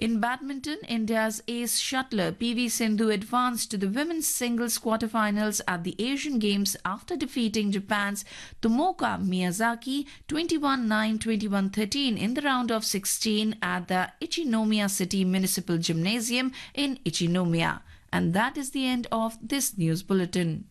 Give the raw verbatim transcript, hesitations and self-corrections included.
In badminton, India's ace shuttler P V Sindhu advanced to the women's singles quarterfinals at the Asian Games after defeating Japan's Tomoka Miyazaki twenty-one nine, twenty-one thirteen in the round of sixteen at the Ichinomiya City Municipal Gymnasium in Ichinomiya. And that is the end of this news bulletin.